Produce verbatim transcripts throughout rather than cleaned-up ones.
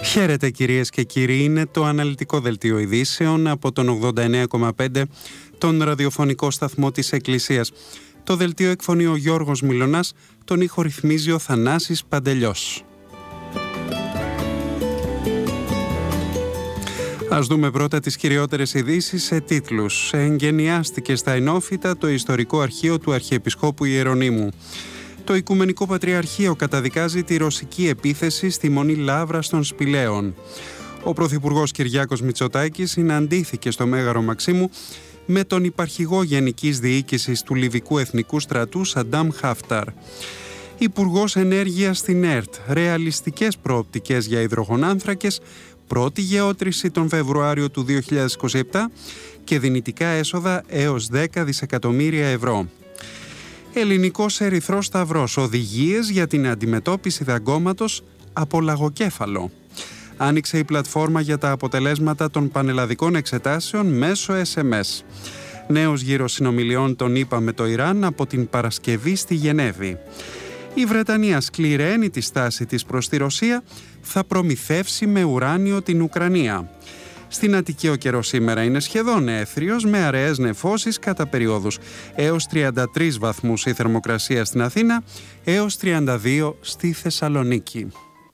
Χαίρετε κυρίες και κύριοι, είναι το αναλυτικό δελτίο ειδήσεων από τον ογδόντα εννέα κόμμα πέντε, τον ραδιοφωνικό σταθμό της Εκκλησίας. Το δελτίο εκφωνεί ο Γιώργος Μιλωνάς, τον ήχο ρυθμίζει ο Θανάσης Παντελιός. Ας δούμε πρώτα τις κυριότερες ειδήσεις σε τίτλους. Εγγενιάστηκε στα Ενόφυτα το ιστορικό αρχείο του Αρχιεπισκόπου Ιερονύμου. Το Οικουμενικό Πατριαρχείο καταδικάζει τη ρωσική επίθεση στη Μονή Λαύρας των Σπηλαίων. Ο Πρωθυπουργός Κυριάκος Μητσοτάκης συναντήθηκε στο Μέγαρο Μαξίμου με τον υπαρχηγό Γενικής Διοίκησης του Λιβικού Εθνικού Στρατού Σαντάμ Χάφταρ. Υπουργός Ενέργειας στην ΕΡΤ. Ρεαλιστικές προοπτικές για υδρογονάνθρακες, πρώτη γεώτρηση τον Φεβρουάριο του δύο χιλιάδες είκοσι επτά και δυνητικά έσοδα έως δέκα δισεκατομμύρια ευρώ. Ελληνικός Ερυθρός Σταυρός. Οδηγίες για την αντιμετώπιση δαγκώματος από λαγοκέφαλο. Άνοιξε η πλατφόρμα για τα αποτελέσματα των πανελλαδικών εξετάσεων μέσω ες εμ ες. Νέος γύρος συνομιλιών των ΗΠΑ με το Ιράν από την Παρασκευή στη Γενέβη. Η Βρετανία σκληραίνει τη στάση της προς τη Ρωσία, θα προμηθεύσει με ουράνιο την Ουκρανία. Στην Αττική ο καιρός σήμερα είναι σχεδόν έθριος με αραιές νεφώσεις κατά περιόδους. Έως τριάντα τρεις βαθμούς η θερμοκρασία στην Αθήνα, έως τριάντα δύο στη Θεσσαλονίκη.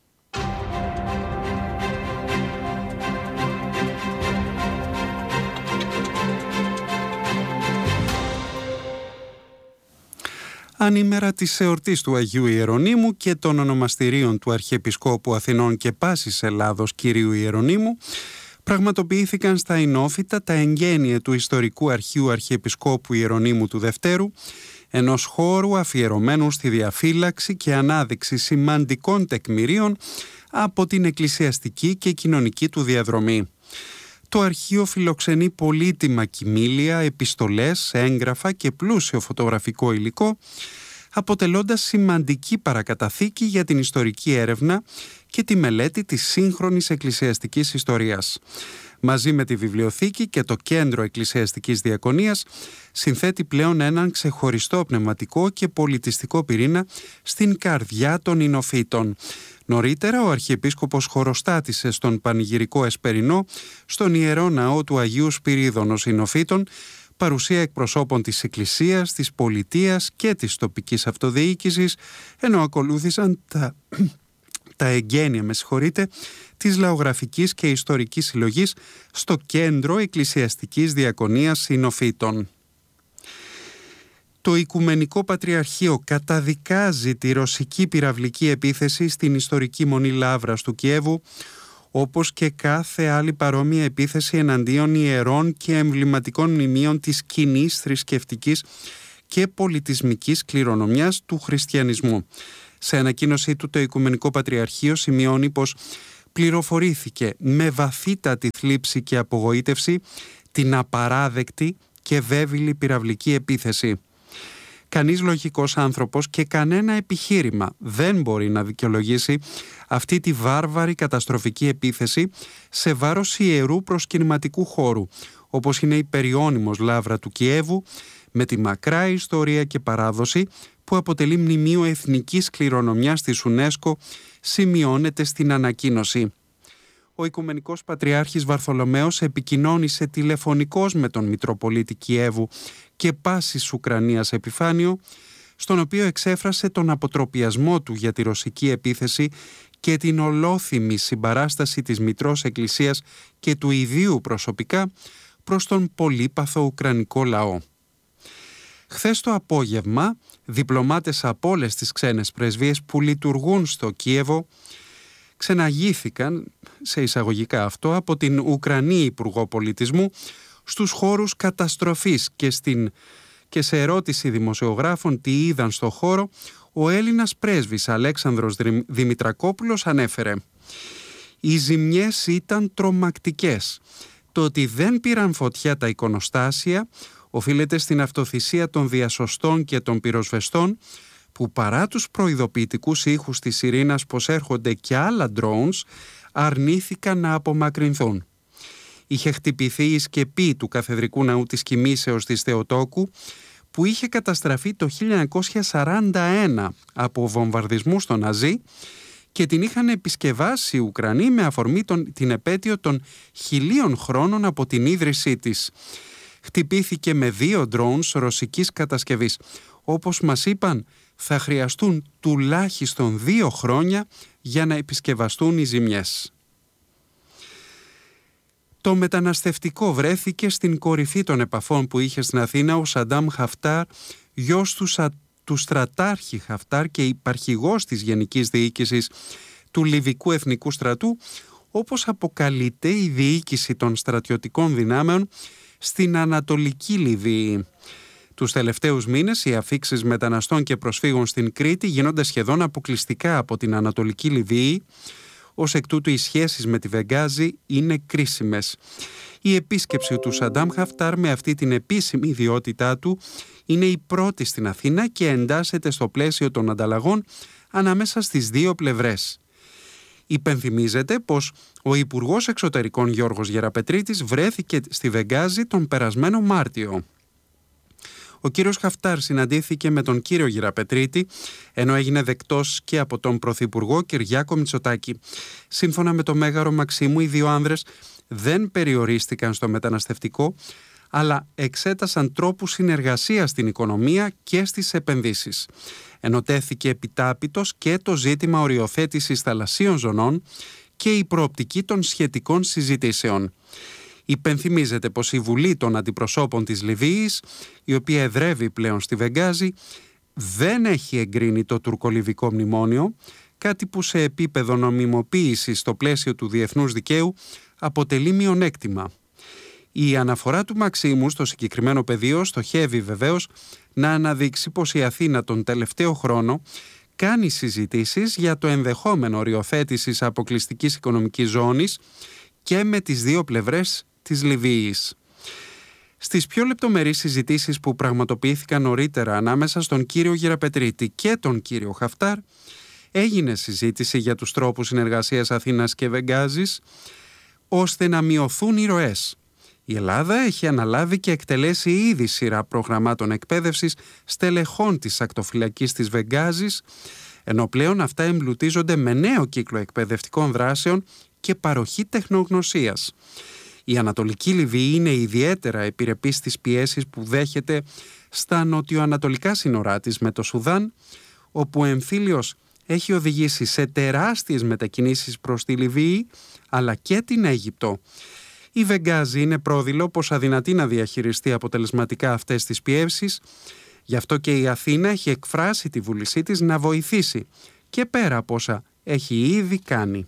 Ανήμερα της εορτής του Αγίου Ιερονύμου και των ονομαστηρίων του Αρχιεπισκόπου Αθηνών και Πάσης Ελλάδος Κυρίου Ιερονύμου, πραγματοποιήθηκαν στα Ενόφυτα τα εγγένεια του ιστορικού αρχείου Αρχιεπισκόπου Ιερονύμου του Δευτέρου, ενός χώρου αφιερωμένου στη διαφύλαξη και ανάδειξη σημαντικών τεκμηρίων από την εκκλησιαστική και κοινωνική του διαδρομή. Το αρχείο φιλοξενεί πολύτιμα κειμήλια, επιστολές, έγγραφα και πλούσιο φωτογραφικό υλικό, αποτελώντας σημαντική παρακαταθήκη για την ιστορική έρευνα και τη μελέτη της σύγχρονης εκκλησιαστικής ιστορίας. Μαζί με τη βιβλιοθήκη και το Κέντρο Εκκλησιαστικής Διακονίας συνθέτει πλέον έναν ξεχωριστό πνευματικό και πολιτιστικό πυρήνα στην καρδιά των Ινοφύτων. Νωρίτερα ο Αρχιεπίσκοπος χωροστάτησε στον πανηγυρικό Εσπερινό στον Ιερό Ναό του Αγίου Σπυρίδωνος Ινοφύτων, παρουσία εκπροσώπων της Εκκλησίας, της Πολιτείας και της τοπικής αυτοδιοίκησης, ενώ ακολούθησαν τα, τα εγγένεια, με συγχωρείτε, της Λαογραφικής και Ιστορικής Συλλογής στο Κέντρο Εκκλησιαστικής Διακονίας Ινοφύτων. Το Οικουμενικό Πατριαρχείο καταδικάζει τη ρωσική πυραυλική επίθεση στην ιστορική Μονή Λαύρας του Κιέβου, όπως και κάθε άλλη παρόμοια επίθεση εναντίον ιερών και εμβληματικών μνημείων της κοινής θρησκευτικής και πολιτισμικής κληρονομιάς του χριστιανισμού. Σε ανακοίνωσή του, το Οικουμενικό Πατριαρχείο σημειώνει πως πληροφορήθηκε με βαθύτατη θλίψη και απογοήτευση την απαράδεκτη και βέβηλη πυραυλική επίθεση. Κανείς λογικός άνθρωπος και κανένα επιχείρημα δεν μπορεί να δικαιολογήσει αυτή τη βάρβαρη καταστροφική επίθεση σε βάρος ιερού προσκυνηματικού χώρου, όπως είναι η περιώνυμος Λαύρα του Κιέβου, με τη μακρά ιστορία και παράδοση που αποτελεί μνημείο εθνικής κληρονομιάς της UNESCO, σημειώνεται στην ανακοίνωση. Ο Οικουμενικός Πατριάρχης Βαρθολομαίος επικοινώνησε τηλεφωνικώς με τον Μητροπολίτη Κιέβου και Πάσης Ουκρανίας Επιφάνιο, στον οποίο εξέφρασε τον αποτροπιασμό του για τη ρωσική επίθεση και την ολόθυμη συμπαράσταση της Μητρός Εκκλησίας και του ιδίου προσωπικά προς τον πολύπαθο Ουκρανικό λαό. Χθες το απόγευμα, διπλωμάτες από όλες τις ξένες πρεσβείες που λειτουργούν στο Κίεβο ξεναγήθηκαν, σε εισαγωγικά αυτό, από την Ουκρανή Υπουργό Πολιτισμού στους χώρους καταστροφής και, στην, και σε ερώτηση δημοσιογράφων τι είδαν στο χώρο, ο Έλληνας πρέσβης Αλέξανδρος Δημητρακόπουλος ανέφερε: «Οι ζημιές ήταν τρομακτικές. Το ότι δεν πήραν φωτιά τα εικονοστάσια οφείλεται στην αυτοθυσία των διασωστών και των πυροσβεστών, που παρά τους προειδοποιητικούς ήχους της σιρήνας πως έρχονται και άλλα drones, αρνήθηκαν να απομακρυνθούν. Είχε χτυπηθεί η σκεπή του Καθεδρικού Ναού της Κοιμήσεως της Θεοτόκου, που είχε καταστραφεί το χίλια εννιακόσια σαράντα ένα από βομβαρδισμούς των Ναζί και την είχαν επισκευάσει οι Ουκρανοί με αφορμή τον, την επέτειο των χιλίων χρόνων από την ίδρυσή της. Χτυπήθηκε με δύο drones ρωσικής κατασκευής. Όπως μας είπαν, θα χρειαστούν τουλάχιστον δύο χρόνια για να επισκευαστούν οι ζημιές. Το μεταναστευτικό βρέθηκε στην κορυφή των επαφών που είχε στην Αθήνα ο Σαντάμ Χαφτάρ, γιος του, σα... του στρατάρχη Χαφτάρ και υπαρχηγός της Γενικής Διοίκησης του Λιβικού Εθνικού Στρατού, όπως αποκαλείται η διοίκηση των στρατιωτικών δυνάμεων στην Ανατολική Λιβύη. Τους τελευταίους μήνες οι αφίξεις μεταναστών και προσφύγων στην Κρήτη γίνονται σχεδόν αποκλειστικά από την Ανατολική Λιβύη. Ως εκ τούτου οι σχέσεις με τη Βενγκάζη είναι κρίσιμες. Η επίσκεψη του Σαντάμ Χαφτάρ με αυτή την επίσημη ιδιότητά του είναι η πρώτη στην Αθήνα και εντάσσεται στο πλαίσιο των ανταλλαγών ανάμεσα στις δύο πλευρές. Υπενθυμίζεται πως ο Υπουργός Εξωτερικών Γιώργος Γεραπετρίτης βρέθηκε στη Βενγκάζη τον περασμένο Μάρτιο. Ο κύριος Χαφτάρ συναντήθηκε με τον κύριο Γεραπετρίτη, ενώ έγινε δεκτός και από τον Πρωθυπουργό Κυριάκο Μητσοτάκη. Σύμφωνα με το Μέγαρο Μαξίμου, οι δύο άνδρες δεν περιορίστηκαν στο μεταναστευτικό, αλλά εξέτασαν τρόπους συνεργασίας στην οικονομία και στις επενδύσεις. Ενωτέθηκε επιτάπητος και το ζήτημα οριοθέτησης θαλασσίων ζωνών και η προοπτική των σχετικών συζητήσεων. Υπενθυμίζεται πως η Βουλή των Αντιπροσώπων της Λιβύης, η οποία εδρεύει πλέον στη Βενγκάζη, δεν έχει εγκρίνει το τουρκολιβικό μνημόνιο, κάτι που σε επίπεδο νομιμοποίησης στο πλαίσιο του διεθνούς δικαίου αποτελεί μειονέκτημα. Η αναφορά του Μαξίμου στο συγκεκριμένο πεδίο στοχεύει βεβαίως να αναδείξει πως η Αθήνα τον τελευταίο χρόνο κάνει συζητήσεις για το ενδεχόμενο οριοθέτησης αποκλειστικής οικονομικής ζώνης και με τις δύο πλευρές της Λιβύης. Στις πιο λεπτομερείς συζητήσεις που πραγματοποιήθηκαν νωρίτερα ανάμεσα στον κύριο Γεραπετρίτη και τον κύριο Χαφτάρ, έγινε συζήτηση για τους τρόπους συνεργασίας Αθήνας και Βενγκάζης, ώστε να μειωθούν οι ροές. Η Ελλάδα έχει αναλάβει και εκτελέσει ήδη σειρά προγραμμάτων εκπαίδευσης στελεχών της ακτοφυλακής της Βενγκάζης, ενώ πλέον αυτά εμπλουτίζονται με νέο κύκλο εκπαιδευτικών δράσεων και παροχή τεχνογνωσίας. Η Ανατολική Λιβύη είναι ιδιαίτερα επιρρεπής στις πιέσεις που δέχεται στα νοτιοανατολικά σύνορά της με το Σουδάν, όπου ο εμφύλιος έχει οδηγήσει σε τεράστιες μετακινήσεις προς τη Λιβύη, αλλά και την Αίγυπτο. Η Βενγκάζη είναι πρόδειλο πως αδυνατεί να διαχειριστεί αποτελεσματικά αυτές τις πιέσεις, γι' αυτό και η Αθήνα έχει εκφράσει τη βούλησή της να βοηθήσει και πέρα από όσα έχει ήδη κάνει.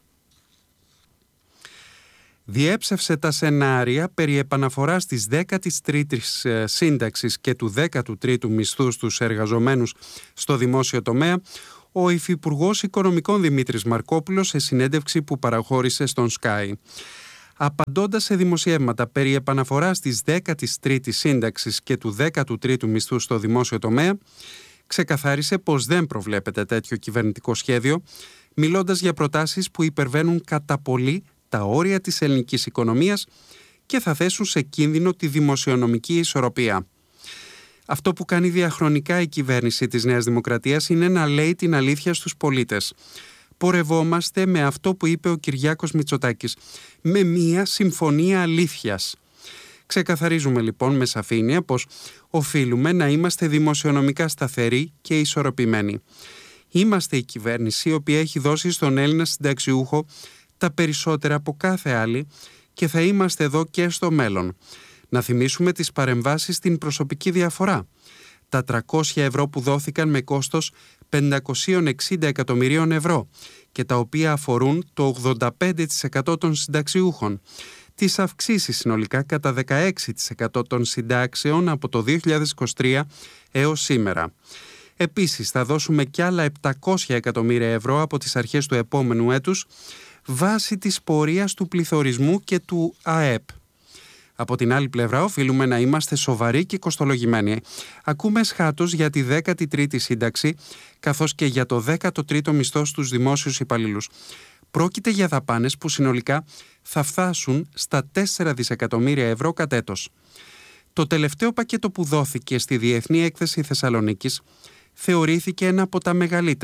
Διέψευσε τα σενάρια περί επαναφοράς της δέκατης τρίτης σύνταξης και του δέκατου τρίτου μισθού στους εργαζομένους στο δημόσιο τομέα ο Υφυπουργός Οικονομικών Δημήτρης Μαρκόπουλος σε συνέντευξη που παραχώρησε στον Sky. Απαντώντας σε δημοσιεύματα περί επαναφοράς της δέκατης τρίτης σύνταξης και του δέκατου τρίτου μισθού στο δημόσιο τομέα, ξεκαθάρισε πως δεν προβλέπεται τέτοιο κυβερνητικό σχέδιο, μιλώντας για προτάσεις που υπερβαίνουν κατά πολύ τα όρια της ελληνικής οικονομίας και θα θέσουν σε κίνδυνο τη δημοσιονομική ισορροπία. Αυτό που κάνει διαχρονικά η κυβέρνηση της Νέας Δημοκρατίας είναι να λέει την αλήθεια στους πολίτες. Πορευόμαστε με αυτό που είπε ο Κυριάκος Μητσοτάκης, με μία συμφωνία αλήθειας. Ξεκαθαρίζουμε λοιπόν με σαφήνεια πως οφείλουμε να είμαστε δημοσιονομικά σταθεροί και ισορροπημένοι. Είμαστε η κυβέρνηση η οποία έχει δώσει στον Έλληνα συνταξιούχο τα περισσότερα από κάθε άλλη και θα είμαστε εδώ και στο μέλλον. Να θυμίσουμε τις παρεμβάσεις στην προσωπική διαφορά. Τα τριακόσια ευρώ που δόθηκαν με κόστος πεντακόσια εξήντα εκατομμυρίων ευρώ και τα οποία αφορούν το ογδόντα πέντε τοις εκατό των συνταξιούχων. Τις αυξήσεις συνολικά κατά δεκαέξι τοις εκατό των συντάξεων από το δύο χιλιάδες είκοσι τρία έως σήμερα. Επίσης θα δώσουμε κι άλλα επτακόσια εκατομμύρια ευρώ από τις αρχές του επόμενου έτους βάσει της πορείας του πληθωρισμού και του ΑΕΠ. Από την άλλη πλευρά οφείλουμε να είμαστε σοβαροί και κοστολογημένοι. Ακούμε σχάτως για τη δέκατη τρίτη σύνταξη καθώς και για το δέκατο τρίτο μισθό στους δημόσιους υπαλλήλους. Πρόκειται για δαπάνες που συνολικά θα φτάσουν στα τέσσερα δισεκατομμύρια ευρώ κατ' έτος. Το τελευταίο πακέτο που δόθηκε στη Διεθνή Έκθεση Θεσσαλονίκης θεωρήθηκε ένα από τα μεγαλύτερα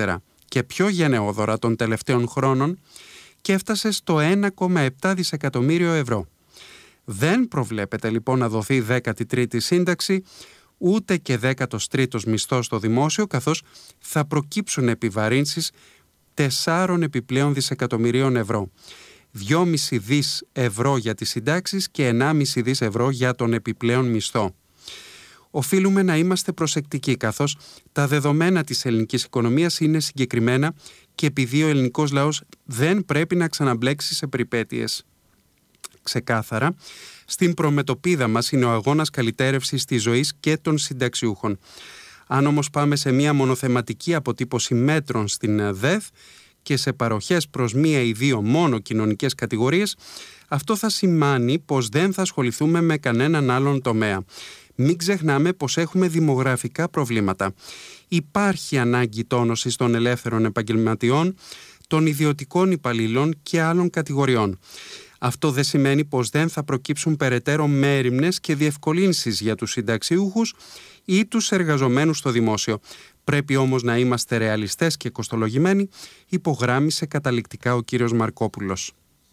και πιο γενναιόδωρα των τελευταίων χρόνων και έφτασε στο ένα κόμμα επτά δισεκατομμύριο ευρώ. Δεν προβλέπεται λοιπόν να δοθεί δέκατη τρίτη σύνταξη, ούτε και δέκατος τρίτος μισθός στο δημόσιο, καθώς θα προκύψουν επιβαρύνσεις τεσσάρων επιπλέον δισεκατομμυρίων ευρώ. δυόμισι δις ευρώ για τις συντάξεις και ενάμισι δις ευρώ για τον επιπλέον μισθό. Οφείλουμε να είμαστε προσεκτικοί, καθώς τα δεδομένα της ελληνικής οικονομίας είναι συγκεκριμένα και επειδή ο ελληνικός λαός δεν πρέπει να ξαναμπλέξει σε περιπέτειες. Ξεκάθαρα, στην προμετωπίδα μας είναι ο αγώνας καλυτέρευσης της ζωής και των συνταξιούχων. Αν όμως πάμε σε μια μονοθεματική αποτύπωση μέτρων στην ΔΕΘ και σε παροχές προς μία ή δύο μόνο κοινωνικές κατηγορίες, αυτό θα σημάνει πως δεν θα ασχοληθούμε με κανέναν άλλον τομέα. Μην ξεχνάμε πως έχουμε δημογραφικά προβλήματα. Υπάρχει ανάγκη τόνωσης των ελεύθερων επαγγελματιών, των ιδιωτικών υπαλλήλων και άλλων κατηγοριών. Αυτό δεν σημαίνει πως δεν θα προκύψουν περαιτέρω μέριμνες και διευκολύνσεις για τους συνταξιούχους ή τους εργαζομένους στο δημόσιο. Πρέπει όμως να είμαστε ρεαλιστές και κοστολογημένοι, υπογράμμισε καταληκτικά ο κύριος Μαρκόπουλος.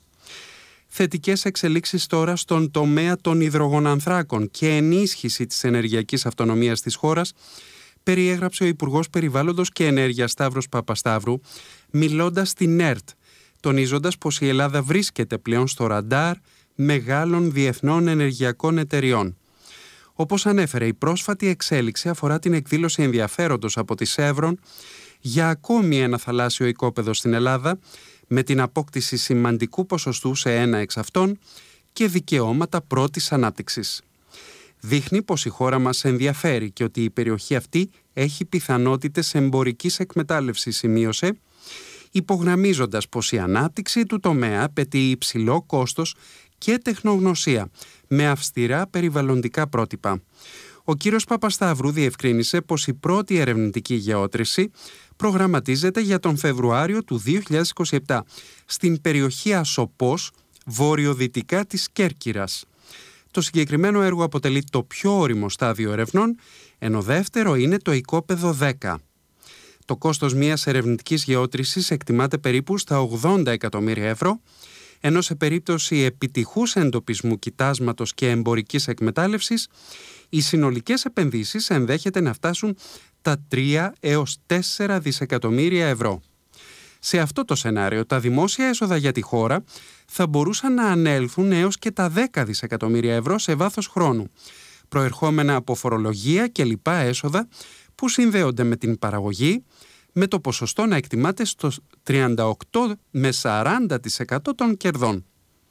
Θετικές εξελίξεις τώρα στον τομέα των υδρογονανθράκων και ενίσχυση της ενεργειακής αυτονομίας της χώρας, περιέγραψε ο Υπουργός Περιβάλλοντος και Ενέργειας Σταύρος Παπασταύρου, μιλώντας στην ΕΡΤ, τονίζοντας πως η Ελλάδα βρίσκεται πλέον στο ραντάρ μεγάλων διεθνών ενεργειακών εταιριών. Όπως ανέφερε, η πρόσφατη εξέλιξη αφορά την εκδήλωση ενδιαφέροντος από τη Σεύρον για ακόμη ένα θαλάσσιο οικόπεδο στην Ελλάδα, με την απόκτηση σημαντικού ποσοστού σε ένα εξ αυτών και δικαιώματα πρώτης ανάπτυξης. Δείχνει πως η χώρα μας ενδιαφέρει και ότι η περιοχή αυτή έχει πιθανότητες εμπορικής εκμετάλλευσης, σημείωσε, υπογραμμίζοντας πως η ανάπτυξη του τομέα απαιτεί υψηλό κόστος και τεχνογνωσία με αυστηρά περιβαλλοντικά πρότυπα. Ο κύριος Παπασταύρου διευκρίνησε πως η πρώτη ερευνητική γεώτρηση προγραμματίζεται για τον Φεβρουάριο του δύο χιλιάδες είκοσι επτά στην περιοχή Ασοπός, βορειοδυτικά της Κέρκυρας. Το συγκεκριμένο έργο αποτελεί το πιο ώριμο στάδιο ερευνών, ενώ δεύτερο είναι το οικόπεδο δέκα. Το κόστος μιας ερευνητικής γεώτρησης εκτιμάται περίπου στα ογδόντα εκατομμύρια ευρώ, ενώ σε περίπτωση επιτυχούς εντοπισμού κοιτάσματος και εμπορικής εκμετάλλευσης, οι συνολικές επενδύσεις ενδέχεται να φτάσουν τα τρία έως τέσσερα δισεκατομμύρια ευρώ. Σε αυτό το σενάριο, τα δημόσια έσοδα για τη χώρα θα μπορούσαν να ανέλθουν έως και τα δέκα δισεκατομμύρια ευρώ σε βάθος χρόνου, προερχόμενα από φορολογία και λοιπά έσοδα που συνδέονται με την παραγωγή, με το ποσοστό να εκτιμάται στο τριάντα οκτώ με σαράντα τοις εκατό των κερδών.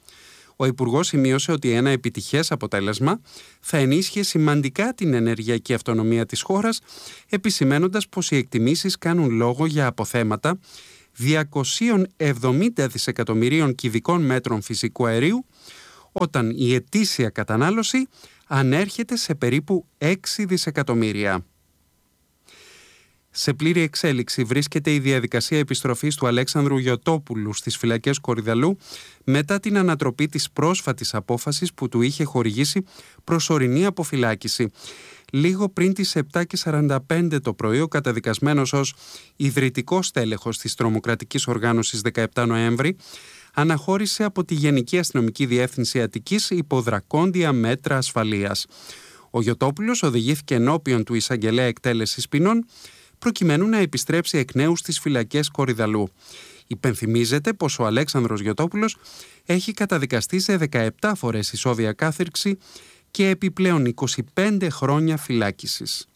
Ο Υπουργός σημείωσε ότι ένα επιτυχές αποτέλεσμα θα ενίσχυε σημαντικά την ενεργειακή αυτονομία της χώρας, επισημαίνοντας πως οι εκτιμήσεις κάνουν λόγο για αποθέματα διακόσια εβδομήντα δισεκατομμυρίων κυβικών μέτρων φυσικού αερίου, όταν η ετήσια κατανάλωση ανέρχεται σε περίπου έξι δισεκατομμύρια. Σε πλήρη εξέλιξη βρίσκεται η διαδικασία επιστροφής του Αλέξανδρου Γιωτόπουλου στις φυλακές Κορυδαλλού μετά την ανατροπή της πρόσφατης απόφασης που του είχε χορηγήσει προσωρινή αποφυλάκηση. Λίγο πριν τις επτά και σαράντα πέντε το πρωί, ο καταδικασμένος ως ιδρυτικός τέλεχος της τρομοκρατικής οργάνωσης δεκαεπτά Νοέμβρη αναχώρησε από τη Γενική Αστυνομική Διεύθυνση Αττικής υπό δρακόντια μέτρα ασφαλείας. Ο Γιωτόπουλος οδηγήθηκε ενώπιον του εισαγγελέα εκτέλεσης ποινών προκειμένου να επιστρέψει εκ νέου στις φυλακές Κορυδαλλού. Υπενθυμίζεται πως ο Αλέξανδρος Γιωτόπουλος έχει καταδικαστεί σε δεκαεπτά φορές ισόβια κάθυρξη και επιπλέον είκοσι πέντε χρόνια φυλάκισης.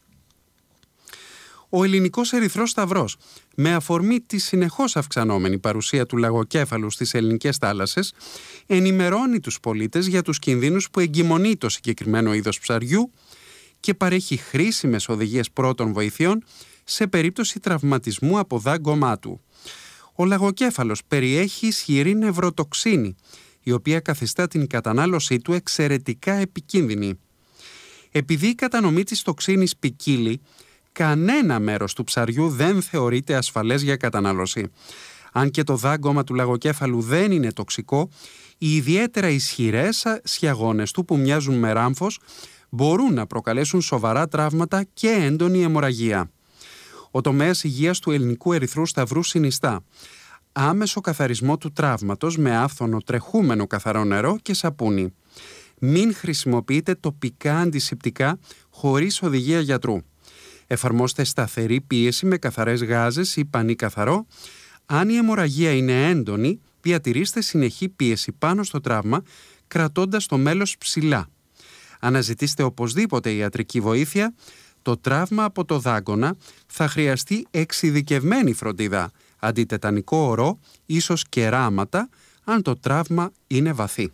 Ο Ελληνικός Ερυθρός Σταυρός, με αφορμή τη συνεχώς αυξανόμενη παρουσία του λαγοκέφαλου στις ελληνικές θάλασσες, ενημερώνει τους πολίτες για τους κινδύνους που εγκυμονεί το συγκεκριμένο είδος ψαριού και παρέχει χρήσιμες οδηγίες πρώτων βοηθειών σε περίπτωση τραυματισμού από δάγκωμά του. Ο λαγοκέφαλος περιέχει ισχυρή νευροτοξίνη, η οποία καθιστά την κατανάλωσή του εξαιρετικά επικίνδυνη. Επειδή η κατανομή της τοξίνης ποικίλει, κανένα μέρος του ψαριού δεν θεωρείται ασφαλές για κατανάλωση. Αν και το δάγκωμα του λαγοκέφαλου δεν είναι τοξικό, οι ιδιαίτερα ισχυρές σιαγώνες του που μοιάζουν με ράμφος μπορούν να προκαλέσουν σοβαρά τραύματα και έντονη αιμορραγία. Ο τομέας υγείας του Ελληνικού Ερυθρού Σταυρού συνιστά άμεσο καθαρισμό του τραύματος με άφθονο τρεχούμενο καθαρό νερό και σαπούνι. Μην χρησιμοποιείτε τοπικά αντισηπτικά χωρίς οδηγία γιατρού. Εφαρμόστε σταθερή πίεση με καθαρές γάζες ή πανί καθαρό. Αν η αιμορραγία είναι έντονη, διατηρήστε συνεχή πίεση πάνω στο τραύμα, κρατώντας το μέλος ψηλά. Αναζητήστε οπωσδήποτε ιατρική βοήθεια. Το τραύμα από το δάγκωνα θα χρειαστεί εξειδικευμένη φροντίδα, αντιτετανικό ορό, ίσως και ράματα, αν το τραύμα είναι βαθύ.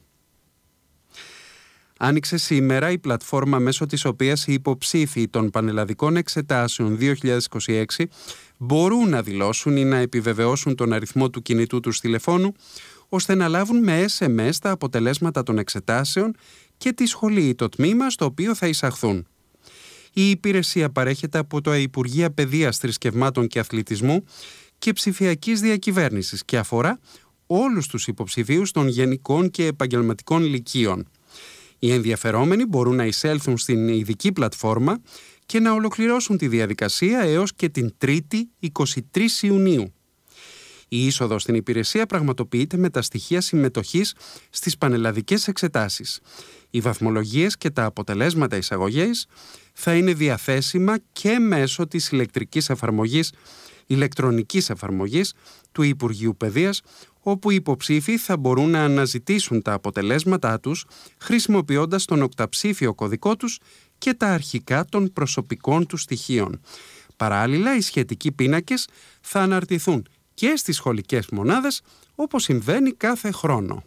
Άνοιξε σήμερα η πλατφόρμα μέσω της οποίας οι υποψήφοι των πανελλαδικών εξετάσεων δύο χιλιάδες είκοσι έξι μπορούν να δηλώσουν ή να επιβεβαιώσουν τον αριθμό του κινητού τους τηλεφώνου, ώστε να λάβουν με ες εμ ες τα αποτελέσματα των εξετάσεων και τη σχολή ή το τμήμα στο οποίο θα εισαχθούν. Η υπηρεσία παρέχεται από το Υπουργείο Παιδείας, Θρησκευμάτων και Αθλητισμού και Ψηφιακής Διακυβέρνησης και αφορά όλους τους υποψηφίους των γενικών και επαγγελματικών λυκείων. Οι ενδιαφερόμενοι μπορούν να εισέλθουν στην ειδική πλατφόρμα και να ολοκληρώσουν τη διαδικασία έως και την Τρίτη εικοστή τρίτη Ιουνίου. Η είσοδος στην υπηρεσία πραγματοποιείται με τα στοιχεία συμμετοχής στις πανελλαδικές εξετάσεις. Οι βαθμολογίες και τα αποτελέσματα εισαγωγής θα είναι διαθέσιμα και μέσω της ηλεκτρικής εφαρμογής, ηλεκτρονικής εφαρμογής του Υπουργείου Παιδείας, όπου οι υποψήφοι θα μπορούν να αναζητήσουν τα αποτελέσματά τους χρησιμοποιώντας τον οκταψήφιο κωδικό τους και τα αρχικά των προσωπικών τους στοιχείων. Παράλληλα, οι σχετικοί πίνακες θα αναρτηθούν και στις σχολικές μονάδες, όπως συμβαίνει κάθε χρόνο.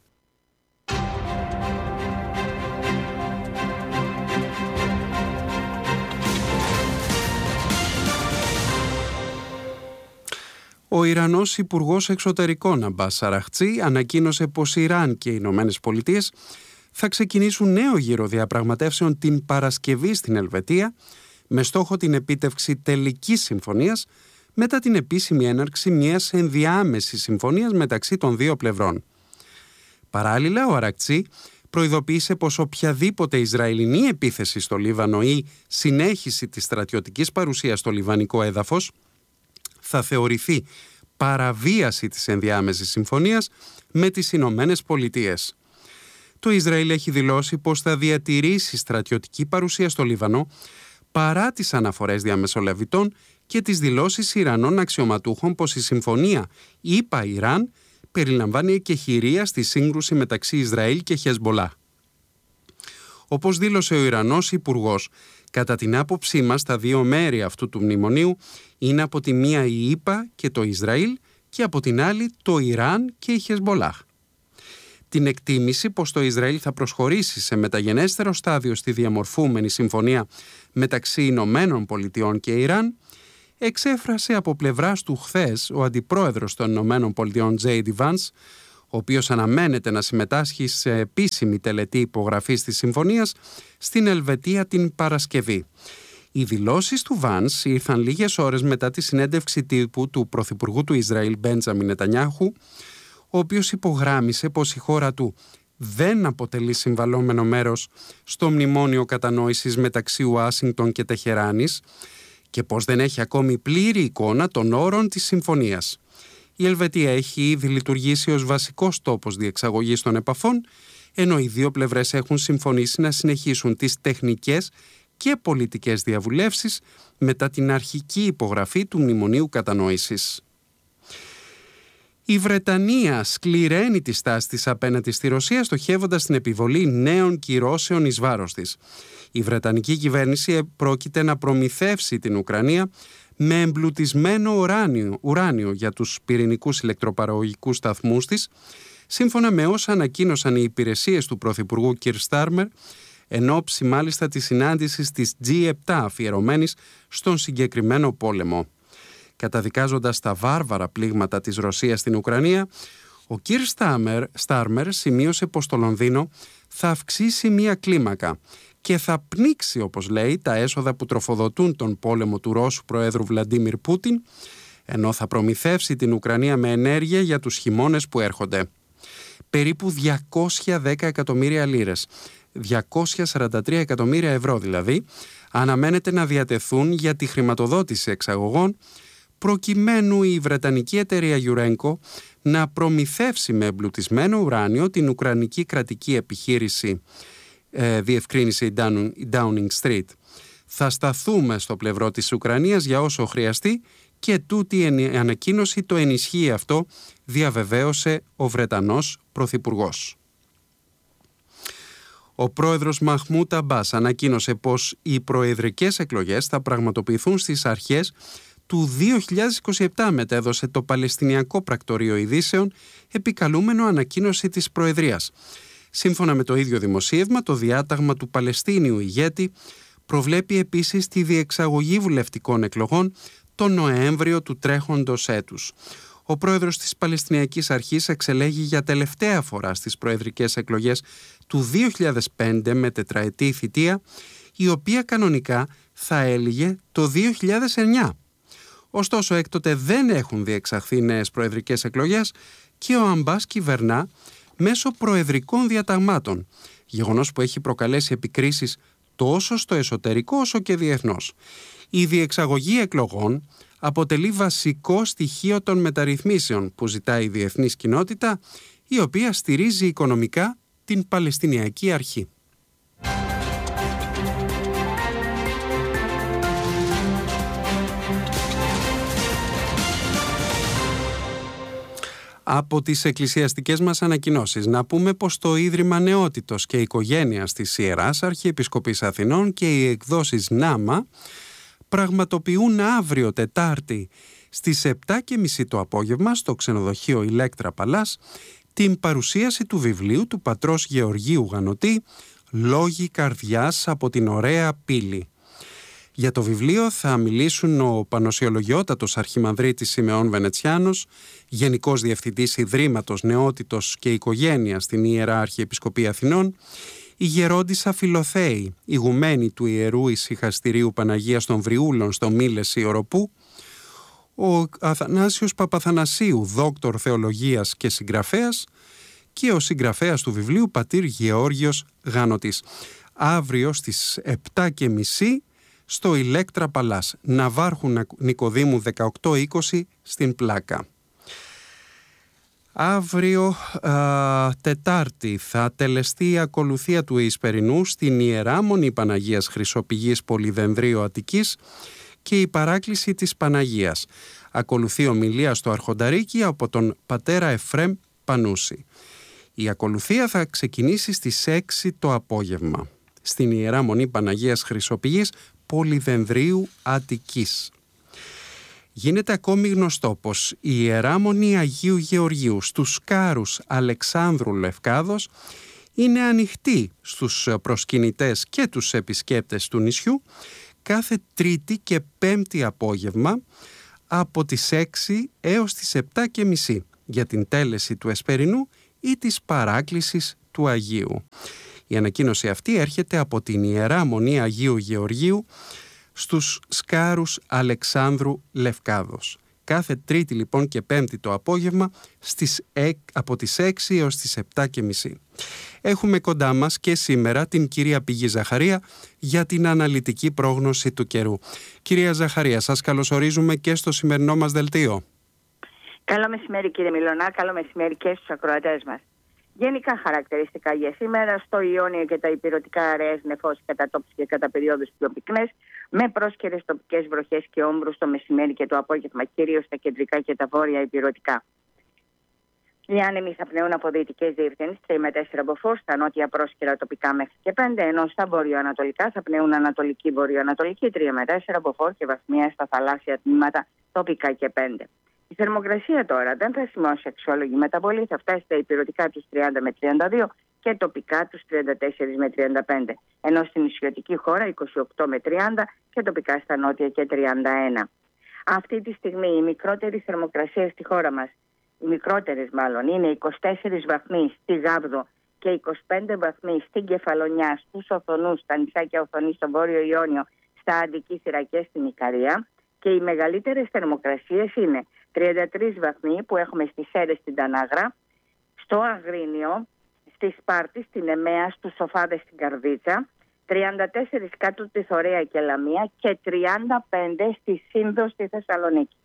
Ο Ιρανός Υπουργός Εξωτερικών Αμπάς Αραχτζή ανακοίνωσε πως Ιράν και οι Ηνωμένες Πολιτείες θα ξεκινήσουν νέο γύρο διαπραγματεύσεων την Παρασκευή στην Ελβετία, με στόχο την επίτευξη τελικής συμφωνίας μετά την επίσημη έναρξη μιας ενδιάμεσης συμφωνίας μεταξύ των δύο πλευρών. Παράλληλα, ο Αραχτζή προειδοποίησε πως οποιαδήποτε Ισραηλινή επίθεση στο Λίβανο ή συνέχιση της στρατιωτικής παρουσίας στο λιβανικό έδαφος θα θεωρηθεί παραβίαση της ενδιάμεσης συμφωνίας με τις Ηνωμένες Πολιτείες. Το Ισραήλ έχει δηλώσει πως θα διατηρήσει στρατιωτική παρουσία στο Λίβανο παρά τις αναφορές διαμεσολαβητών και τις δηλώσεις Ιρανών αξιωματούχων πως η συμφωνία ΗΠΑ-Ιράν περιλαμβάνει εκεχηρία στη σύγκρουση μεταξύ Ισραήλ και Χεσμπολά. Όπως δήλωσε ο Ιρανός Υπουργός, κατά την άποψή μας τα δύο μέρη αυτού του μνημονίου είναι από τη μία η ΗΠΑ και το Ισραήλ και από την άλλη το Ιράν και η Χεσμπολάχ. Την εκτίμηση πως το Ισραήλ θα προσχωρήσει σε μεταγενέστερο στάδιο στη διαμορφούμενη συμφωνία μεταξύ Ηνωμένων Πολιτειών και Ιράν εξέφρασε από πλευράς του χθες ο αντιπρόεδρος των Ηνωμένων Πολιτειών τζέι ντι Vance, ο οποίος αναμένεται να συμμετάσχει σε επίσημη τελετή υπογραφής της συμφωνίας στην Ελβετία την Παρασκευή. Οι δηλώσεις του Vance ήρθαν λίγες ώρες μετά τη συνέντευξη τύπου του Πρωθυπουργού του Ισραήλ Μπέντζαμιν Νετανιάχου, ο οποίος υπογράμμισε πως η χώρα του δεν αποτελεί συμβαλόμενο μέρος στο μνημόνιο κατανόησης μεταξύ Ουάσιγκτον και Τεχεράνης και πως δεν έχει ακόμη πλήρη εικόνα των όρων της συμφωνίας. Η Ελβετία έχει ήδη λειτουργήσει ως βασικός τόπος διεξαγωγής των επαφών, ενώ οι δύο πλευρές έχουν συμφωνήσει να συνεχίσουν τις τεχνικές και πολιτικές διαβουλεύσεις μετά την αρχική υπογραφή του Μνημονίου Κατανόησης. Η Βρετανία σκληραίνει τη στάση της απέναντι στη Ρωσία, στοχεύοντας την επιβολή νέων κυρώσεων εις βάρος της. Η Βρετανική κυβέρνηση πρόκειται να προμηθεύσει την Ουκρανία με εμπλουτισμένο ουράνιο, ουράνιο για τους πυρηνικούς ηλεκτροπαραγωγικούς σταθμούς της, σύμφωνα με όσα ανακοίνωσαν οι υπηρεσίες του Πρωθυπουργού Κιρ Στάρμερ, εν ώψη μάλιστα της συνάντησης της τζι επτά αφιερωμένης στον συγκεκριμένο πόλεμο. Καταδικάζοντας τα βάρβαρα πλήγματα της Ρωσίας στην Ουκρανία, ο Κιρ Στάρμερ σημείωσε πως το Λονδίνο θα αυξήσει μία κλίμακα και θα πνίξει, όπως λέει, τα έσοδα που τροφοδοτούν τον πόλεμο του Ρώσου Προέδρου Βλαντίμιρ Πούτιν, ενώ θα προμηθεύσει την Ουκρανία με ενέργεια για τους χειμώνες που έρχονται. Περίπου διακόσια δέκα εκατομμύρια λίρες, διακόσια σαράντα τρία εκατομμύρια ευρώ δηλαδή, αναμένεται να διατεθούν για τη χρηματοδότηση εξαγωγών, προκειμένου η βρετανική εταιρεία Urenco να προμηθεύσει με εμπλουτισμένο ουράνιο την ουκρανική κρατική επιχείρηση ε, διευκρίνηση Downing Street. Θα σταθούμε στο πλευρό της Ουκρανίας για όσο χρειαστεί και τούτη η ανακοίνωση το ενισχύει αυτό, διαβεβαίωσε ο Βρετανός Πρωθυπουργός. Ο πρόεδρος Μαχμούντ Αμπάς ανακοίνωσε πως οι προεδρικές εκλογές θα πραγματοποιηθούν στις αρχές του δύο χιλιάδες είκοσι επτά, μετέδωσε το Παλαιστινιακό Πρακτορείο Ειδήσεων, επικαλούμενο ανακοίνωση της Προεδρίας. Σύμφωνα με το ίδιο δημοσίευμα, το διάταγμα του Παλαιστίνιου ηγέτη προβλέπει επίσης τη διεξαγωγή βουλευτικών εκλογών τον Νοέμβριο του τρέχοντος έτους. Ο πρόεδρος της Παλαιστινιακής Αρχής εξελέγει για τελευταία φορά στις προεδρικές εκλογές του δύο χιλιάδες πέντε με τετραετή θητεία, η οποία κανονικά θα έλυγε το δύο χιλιάδες εννιά. Ωστόσο, έκτοτε δεν έχουν διεξαχθεί νέες προεδρικές εκλογές και ο Αμπάς κυβερνά μέσω προεδρικών διαταγμάτων, γεγονός που έχει προκαλέσει επικρίσεις τόσο στο εσωτερικό όσο και διεθνώς. Η διεξαγωγή εκλογών αποτελεί βασικό στοιχείο των μεταρρυθμίσεων που ζητάει η διεθνής κοινότητα, η οποία στηρίζει οικονομικά την Παλαιστινιακή Αρχή. Από τις εκκλησιαστικές μας ανακοινώσεις να πούμε πως το Ίδρυμα Νεότητος και Οικογένειας της Ιεράς Αρχιεπισκοπής Αθηνών και οι εκδόσεις ΝΑΜΑ πραγματοποιούν αύριο Τετάρτη στις επτά και μισή το απόγευμα στο ξενοδοχείο Ηλέκτρα Παλάς την παρουσίαση του βιβλίου του πατρός Γεωργίου Γανωτή «Λόγοι καρδιάς από την ωραία πύλη». Για το βιβλίο θα μιλήσουν ο Πανοσιολογιότατος Αρχιμανδρίτης Σιμεών Βενετσιάνος, Γενικός Διευθυντής Ιδρύματος Νεότητος και Οικογένειας στην Ιερά Αρχιεπισκοπή Αθηνών, η Γερόντισσα Φιλοθέη, ηγουμένη του Ιερού Ησυχαστηρίου Παναγίας των Βριούλων στο Μήλεση Οροπού, ο Αθανάσιος Παπαθανασίου, δόκτωρ θεολογίας και συγγραφέας, και ο συγγραφέας του βιβλίου πατήρ Γεώργιος Γάνωτης. Αύριο στις επτά και μισή στο Ηλέκτρα Παλάς, Ναβάρχου Νικοδήμου δεκαοκτώ είκοσι στην Πλάκα. Αύριο α, Τετάρτη θα τελεστεί η ακολουθία του Ισπερινού στην Ιερά Μονή Παναγίας Χρυσοπηγής Πολυδενδρίου Αττικής και η παράκληση της Παναγίας. Ακολουθεί ομιλία στο Αρχονταρίκι από τον πατέρα Εφρέμ Πανούση. Η ακολουθία θα ξεκινήσει στις έξι το απόγευμα στην Ιερά Μονή Παναγίας Χρυσοπηγής Πολυδενδρίου Αττικής. Γίνεται ακόμη γνωστό πως η Ιερά Μονή Αγίου Γεωργίου στους Σκάρους Αλεξάνδρου Λευκάδος είναι ανοιχτή στους προσκυνητές και τους επισκέπτες του νησιού κάθε Τρίτη και Πέμπτη απόγευμα από τις έξι έως τις επτά και μισή για την τέλεση του Εσπερινού ή της παράκλησης του Αγίου. Η ανακοίνωση αυτή έρχεται από την Ιερά Μονή Αγίου Γεωργίου στους Σκάρους Αλεξάνδρου Λευκάδος. Κάθε Τρίτη λοιπόν και Πέμπτη το απόγευμα στις, από τις έξι έως τις επτά και μισή. Έχουμε κοντά μας και σήμερα την κυρία Πηγή Ζαχαρία για την αναλυτική πρόγνωση του καιρού. Κυρία Ζαχαρία, σας καλωσορίζουμε και στο σημερινό μας δελτίο. Καλό μεσημέρι κύριε Μιλωνά, καλό μεσημέρι και στους ακροατές μας. Γενικά χαρακτηριστικά για σήμερα, στο Ιόνιο και τα ηπειρωτικά αραιές νεφώσεις κατά τόπους και κατά περιόδους πιο πυκνές, με πρόσκαιρες τοπικές βροχές και όμβρους το μεσημέρι και το απόγευμα, κυρίως στα κεντρικά και τα βόρεια ηπειρωτικά. Οι άνεμοι θα πνέουν από δυτικές διευθύνσεις τρία με τέσσερα από φως, στα νότια πρόσκαιρα τοπικά μέχρι και πέντε, ενώ στα βορειοανατολικά θα πνέουν ανατολική βορειοανατολική τρία με τέσσερα από φως και βαθμία στα θαλάσσια τμήματα τοπικά και πέντε. Η θερμοκρασία τώρα δεν θα σημειώσει αξιόλογη μεταβολή, θα φτάσει στα ηπειρωτικά τους τριάντα με τριάντα δύο και τοπικά τους τριάντα τέσσερα με τριάντα πέντε, ενώ στην νησιωτική χώρα είκοσι οκτώ με τριάντα και τοπικά στα νότια και τριάντα ένα. Αυτή τη στιγμή η μικρότερη θερμοκρασία στη χώρα μας, οι μικρότερες μάλλον, είναι είκοσι τέσσερις βαθμοί στη Γάβδο και είκοσι πέντε βαθμοί στην Κεφαλονιά, στους Οθονούς, στα νησάκια Οθονή, στο Βόρειο Ιόνιο, στα Αντικήθυρα και στην Ικαρία. Και οι μεγαλύτερες θερμοκρασίες είναι τριάντα τρεις βαθμοί που έχουμε στις Σέρρες στην Τανάγρα, στο Αγρίνιο, στη Σπάρτη, στην Εμέα, στους Σοφάδες στην Καρδίτσα, τριάντα τέσσερα κάτω τη Θωρέα και Λαμία και τριάντα πέντε στη Σύνδο στη Θεσσαλονίκη.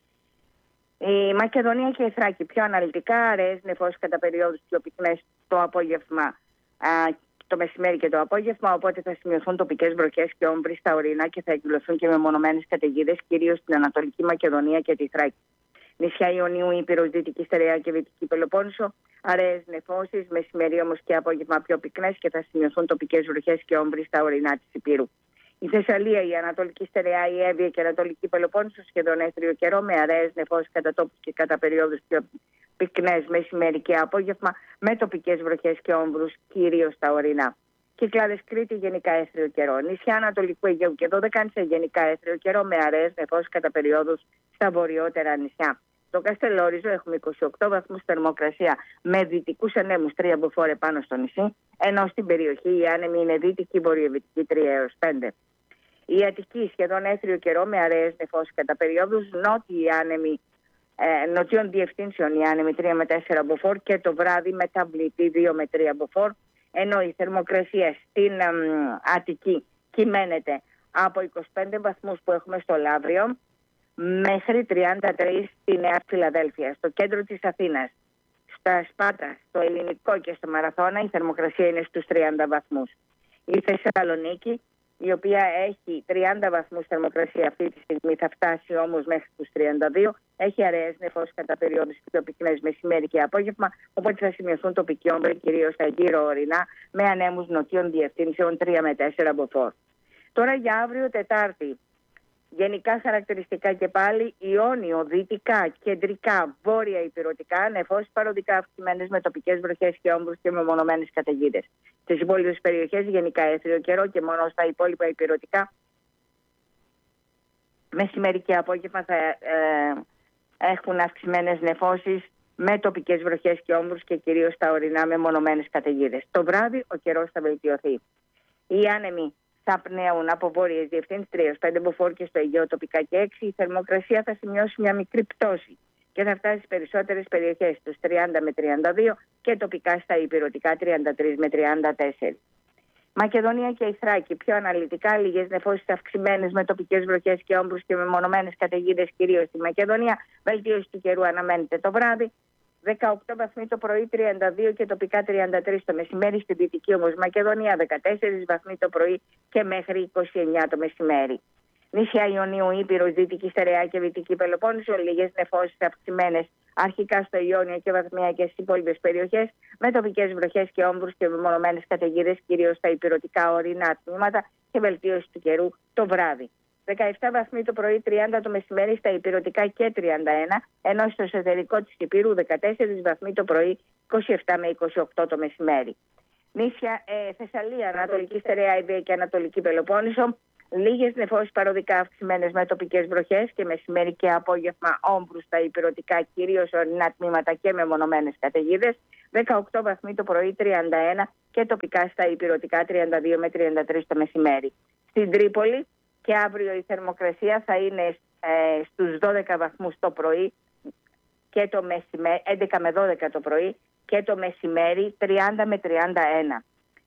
Η Μακεδονία και η Θράκη πιο αναλυτικά, αραιές νεφώσεις κατά περιόδους πιο πυκνές το απόγευμα, α, το μεσημέρι και το απόγευμα, οπότε θα σημειωθούν τοπικές βροχές και όμβροι στα ορεινά και θα εκδηλωθούν και μεμονωμένες καταιγίδες, κυρίως στην Ανατολική Μακεδονία και τη Θράκη. Νησιά Ιωνίου, Ήπειρος, Δυτική Στερεά και Δυτική Πελοπόννησο, αραιές νεφώσεις, μεσημέρι όμως και απόγευμα πιο πυκνές και θα σημειωθούν τοπικές βροχές και όμβροι στα ορεινά της Υπήρου. Η Θεσσαλία, η Ανατολική Στερεά, η Εύβοια και η Ανατολική Πελοπόννησο σχεδόν έθριο καιρό με αραιές νεφώσεις κατά τόπους και κατά περιόδους πιο πυκνές μεσημέρι και απόγευμα με τοπικές βροχές και όμβρους κυρίως στα ορεινά. Κυκλάδες Κρήτη, γενικά έθριο καιρό. Νησιά Ανατολικού Αιγαίου και Δωδεκάνησα, γενικά έθριο καιρό με αραιές νεφώσεις κατά περιόδους στα βορειότερα νησιά. Στο Καστελόριζο έχουμε είκοσι οκτώ βαθμούς θερμοκρασία με δυτικούς ανέμους τρία μποφόρ πάνω στο νησί, ενώ στην περιοχή η άνεμη είναι δυτική βορειοδυτική τρία έως πέντε. Η Αττική σχεδόν έθριο καιρό με αραιές νεφώσεις κατά περιόδους, νότιοι άνεμοι, ε, νοτιών διευθύνσεων οι άνεμοι τρία με τέσσερα μποφόρ και το βράδυ μεταβλητή δύο με τρία μποφόρ, ενώ η θερμοκρασία στην ε, Αττική κυμαίνεται από είκοσι πέντε βαθμούς που έχουμε στο Λαύριο μέχρι τριάντα τρία στη Νέα Φιλαδέλφια. Στο κέντρο της Αθήνας, στα Σπάτα, στο Ελληνικό και στο Μαραθώνα η θερμοκρασία είναι στους τριάντα βαθμούς. Η Θεσσαλονίκη, η οποία έχει τριάντα βαθμούς θερμοκρασία αυτή τη στιγμή, θα φτάσει όμως μέχρι τους τριάντα δύο, έχει αραιές νεφώσεις κατά περιόδους πιο πυκνές μεσημέρι και απόγευμα, οπότε θα σημειωθούν τοπικοί όμβροι κυρίως στα γύρω ορεινά με ανέμους νοτιών διευθύνσεων τρία με τέσσερα μποφόρ. Τώρα για αύριο Τετάρτη. Γενικά χαρακτηριστικά και πάλι Ιόνιο, δυτικά, κεντρικά, βόρεια ηπειρωτικά, νεφώσεις παροδικά αυξημένες με τοπικές βροχές και όμβρους και μεμονωμένες καταιγίδες. Στις υπόλοιπες περιοχές γενικά έθριο καιρό και μόνο στα υπόλοιπα ηπειρωτικά μεσημέρι και απόγευμα θα ε, έχουν αυξημένες νεφώσεις με τοπικές βροχές και όμβρους και κυρίως στα ορεινά μεμονωμένες καταιγίδες. Το βράδυ ο καιρός θα βελτιωθεί. Οι άνεμοι θα πνέουν από βόρειες διευθύνσεις τρία έως πέντε μποφόρ και στο Αιγαίο τοπικά και έξι. Η θερμοκρασία θα σημειώσει μια μικρή πτώση και θα φτάσει στις περισσότερες περιοχές στους τριάντα με τριάντα δύο και τοπικά στα ηπειρωτικά τριάντα τρία με τριάντα τέσσερα. Μακεδονία και η Θράκη πιο αναλυτικά, λίγες νεφώσεις αυξημένες με τοπικές βροχές και όμβρους και μεμονωμένες καταιγίδες κυρίως στη Μακεδονία. Βελτίωση του καιρού αναμένεται το βράδυ. δεκαοκτώ βαθμοί το πρωί, τριάντα δύο και τοπικά τριάντα τρία το μεσημέρι. Στην Δυτική όμως Μακεδονία δεκατέσσερα βαθμοί το πρωί και μέχρι είκοσι εννέα το μεσημέρι. Νησιά Ιωνίου, Ήπειρος, Δυτική Στερεά και Δυτική Πελοπόννησο, λίγες νεφώσεις αυξημένες αρχικά στο Ιόνιο και βαθμία και στις υπόλοιπες περιοχές με τοπικές βροχές και όμβρους και μεμονωμένες καταιγίδες κυρίως στα υπηρετικά ορεινά τμήματα και βελτίωση του καιρού το βράδυ. δεκαεπτά βαθμοί το πρωί, τριάντα το μεσημέρι στα υπηρετικά και τριάντα ένα, ενώ στο εσωτερικό της Υπήρου δεκατέσσερα βαθμοί το πρωί, είκοσι επτά με είκοσι οκτώ το μεσημέρι. Νήσια ε, Θεσσαλία, Ανατολική Στερεά, Ιδέα και Ανατολική Πελοπόννησο, λίγες νεφώσεις παροδικά αυξημένες με τοπικές βροχές και μεσημέρι και απόγευμα όμβρους στα υπηρετικά κυρίως ορεινά τμήματα και μεμονωμένες καταιγίδες, δεκαοκτώ βαθμοί το πρωί, τριάντα ένα και τοπικά στα υπηρετικά τριάντα δύο με τριάντα τρία το μεσημέρι. Στην Τρίπολη και αύριο η θερμοκρασία θα είναι ε, στους δώδεκα βαθμούς το πρωί και το μεσημέρι, έντεκα με δώδεκα το πρωί και το μεσημέρι τριάντα με τριάντα ένα.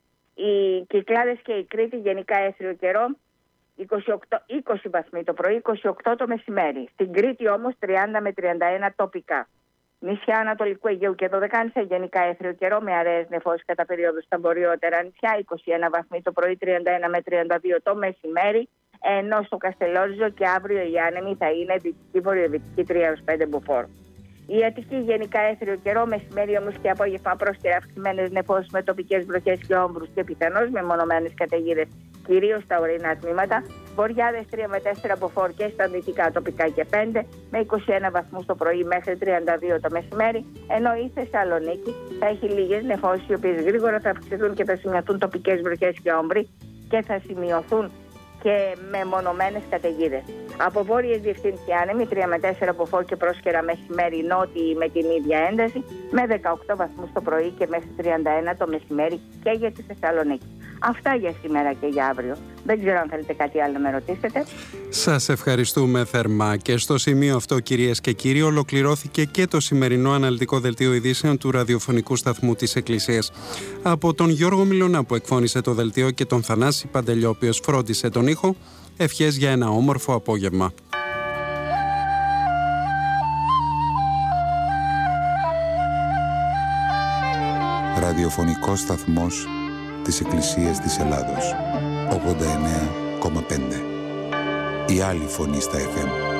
Οι Κυκλάδες και η Κρήτη γενικά έθριο καιρό, είκοσι οκτώ, είκοσι βαθμοί το πρωί, είκοσι οκτώ το μεσημέρι. Στην Κρήτη όμως τριάντα με τριάντα ένα τοπικά. Νησιά Ανατολικού Αιγαίου και Δωδεκάνησα γενικά έθριο καιρό με αραιές νεφώσεις κατά περίοδους στα βορειότερα νησιά, είκοσι ένα βαθμοί το πρωί, τριάντα ένα με τριάντα δύο το μεσημέρι. Ενώ στο Καστελόριζο και αύριο οι άνεμοι θα είναι δυτική βορειοδυτική τρία έως πέντε μποφόρ. Η Αττική γενικά έθριο καιρό, μεσημέρι όμως και απόγευμα πρόσκαιρα αυξημένες νεφώσεις με τοπικές βροχές και όμβρους και πιθανώς με μονομένες καταιγίδες κυρίως στα ορεινά τμήματα. Βορειάδες τρία με τέσσερα μποφόρ και στα δυτικά τοπικά και πέντε με είκοσι ένα βαθμούς το πρωί μέχρι τριάντα δύο το μεσημέρι. Ενώ η Θεσσαλονίκη θα έχει λίγες νεφώσεις οι οποίες γρήγορα θα αυξηθούν και θα σημειωθούν τοπικές βροχές και όμβροι και θα σημειωθούν και με μονομένες καταιγίδες. Από βόρειες διευθύνσεις άνεμοι τρία με τέσσερα μποφόρ και πρόσκαιρα μεσημέρι νότιοι με την ίδια ένταση με δεκαοκτώ βαθμούς το πρωί και μέχρι τριάντα ένα το μεσημέρι και για τη Θεσσαλονίκη. Αυτά για σήμερα και για αύριο. Δεν ξέρω αν θέλετε κάτι άλλο να με ρωτήσετε. Σας ευχαριστούμε θερμά και στο σημείο αυτό, κυρίες και κύριοι, ολοκληρώθηκε και το σημερινό αναλυτικό δελτίο ειδήσεων του ραδιοφωνικού σταθμού της Εκκλησίας. Από τον Γιώργο Μιλωνά που εκφώνησε το δελτίο και τον Θανάση Παντελιό, ο οποίος φρόντισε τον ήχο, ευχές για ένα όμορφο απόγευμα. Ραδιοφωνικός σταθμός της Εκκλησίας της Ελλάδος, ογδόντα εννέα κόμμα πέντε. Η άλλη φωνή στα εφ εμ.